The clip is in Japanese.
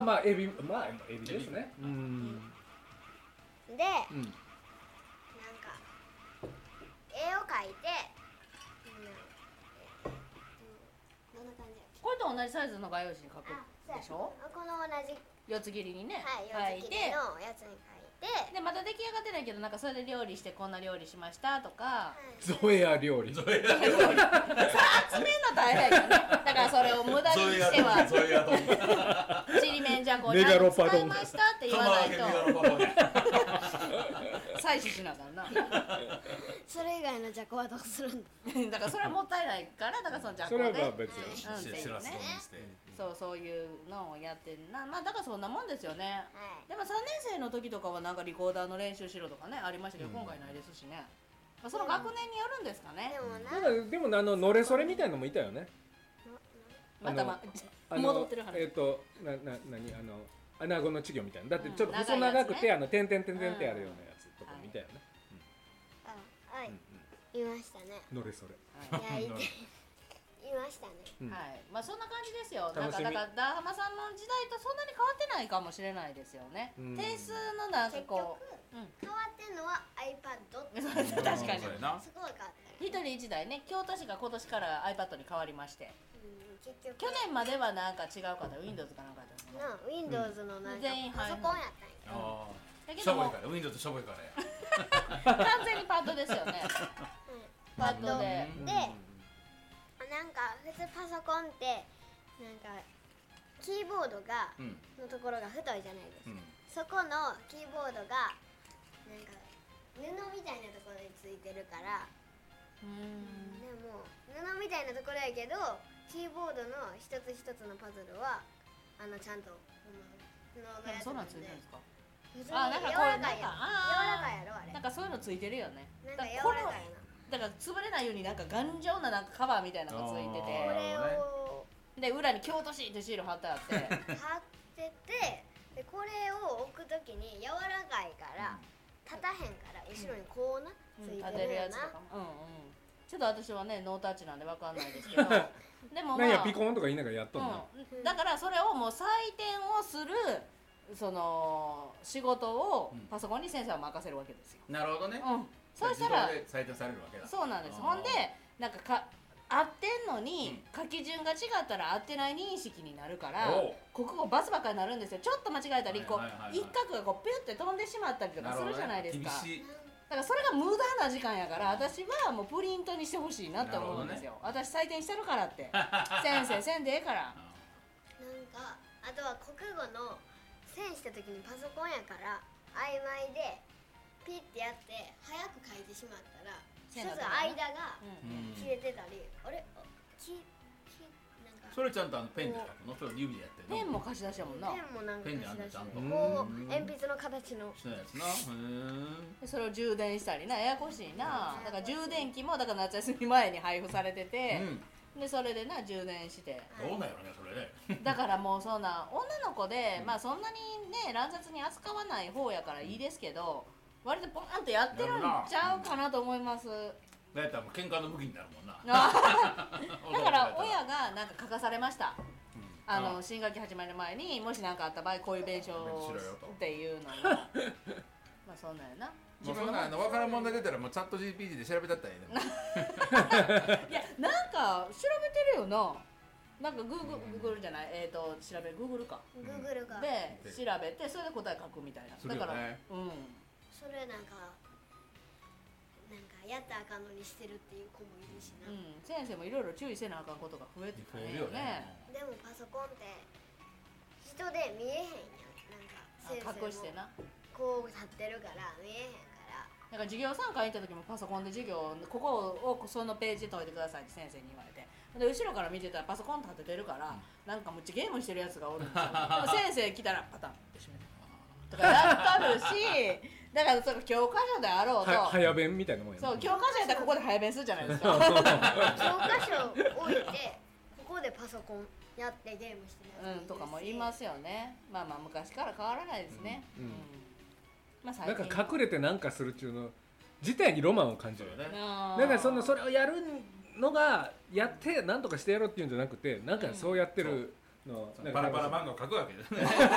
まあエビですね。 で、なんか絵を描いて、どんな感じやっけ。 これと同じサイズの画用紙に描くでしょ。 この同じ四つ切りにね、 四つ切りのやつに描いて、 でまだ出来上がってないけどなんかそれで料理してこんな料理しましたとか、 ゾエア料理。 それ集めるの大変やね。だからそれを無駄にしてはちりめんじゃこに使いましたって言わないと採取しなあかんな。 それ以外のじゃこはどうするんだ。 だからそれはもったいないから、だからそのじゃこそれでは別に。 っていうね。そういうのをやってんな。まあだからそんなもんですよね。でも3年生の時とかはなんかリコーダーの練習しろとかねありましたけど、今回ないですしね。その学年によるんですかね。 でものれそれみたいなのもいたよね。 また戻ってる話。 穴子の稚魚みたいな。だってちょっと細長くて点々点々ってあるようなやつとか見たよね。 はい、いましたね。 のれそれ。 いましたね。 はい、まあそんな感じですよ。なんかだからダーハマさんの時代とそんなに変わってないかもしれないですよね。点数のなんかこう変わってんのは iPad って。 確かに。 すごい変わった。 一人一台ね、京都市が今年から iPad に変わりまして、 結局去年まではなんか違うかった Windows かなんかだったのかな。 Windows のなんかパソコンやったんや。 だけども Windows しょぼいからや。 完全にパッドですよね。パッドで。 なんか普通パソコンってなんかキーボードがのところが太いじゃないですか。そこのキーボードがなんか布みたいなところについてるから。でも布みたいなところやけどキーボードの一つ一つのパズルはちゃんと布のやつそうなんなんで。 ついてるんですか。 なんか柔らかいやろあれ。 なんかそういうのついてるよね。 なんか柔らかいな。 だから潰れないようになんか頑丈ななんかカバーみたいなのがついてて、 これをで裏に京都市ってシール貼ってあって貼ってて、でこれを置くときに柔らかいから立たへんから後ろにこうなつい立てるよな。 てるやつとかも。ちょっと私はねノータッチなんでわかんないですけど、でもなんやピコーンとか言いながらやっとんの。 だからそれをもう採点をするその仕事をパソコンに先生は任せるわけですよ。 なるほどね。 そうしたら採点されるわけだ。 そうなんです。ほんでなんか合ってんのに書き順が違ったら合ってない認識になるから国語バスばっかりになるんですよ。ちょっと間違えたりこう一画がこうピュッて飛んでしまったりとかするじゃないですか。だからそれが無駄な時間やから私はもうプリントにしてほしいなって思うんですよ。私採点してるからって先生せんでええから。 なんかあとは国語の線した時にパソコンやから曖昧でピッてやって早く書いてしまったら一つ間が切れてたり、あれなんかそれちゃんとペンで書くの？それ指でやってるの？ ペンも貸し出しやもんな。 ペンもなんか貸し出しちゃんとこう鉛筆の形のそうやつな。 それを充電したりな、ややこしいな。だから充電器もだから夏休み前に配布されてて、でそれでな充電して。 どうなんやろねそれね。 だからもうそんな女の子でまあそんなにね乱雑に扱わない方やからいいですけど、割とポーンとやってるんちゃうかなと思います。 だったらもう喧嘩の武器になるもんな。 だから親がなんか書かされました。新学期始まる前にもし何かあった場合こういう弁償をっていうのをまあそんなんやな。 もうそんな分からん問題出たらもうチャット GPT で調べたったらいいね。 いやなんか調べてるよな。なんかグーグルじゃない調べグーグルか。 グーグルがで調べてそれで答え書くみたいな。だからそれなんかやったらあかんのにしてるっていう子もいるしな。 先生もいろいろ注意せなあかんことが増えてくるよね。 でもパソコンって人で見えへんやん。なんか先生も隠してなこう立ってるから見えへんから。 なんか授業参観行った時もパソコンで授業ここをそのページで解いてくださいって先生に言われて、で後ろから見てたらパソコン立ててるから、なんかむっちゃゲームしてるやつがおるんですよ。でも先生来たらパタンって閉めてとかやっとるし、だからその教科書であろうと早弁みたいなもんやそう教科書やったらここで早弁するじゃないですか。 教科書置いてここでパソコンやってゲームしてるやつとかもいますよね。まあまあ昔から変わらないですね。まあ最近なんか隠れてなんかするっていうの自体にロマンを感じるよね。だからそれをやるのがやってなんとかしてやろうっていうんじゃなくて、なんかそうやってるのパラパラ漫画を描くわけですね。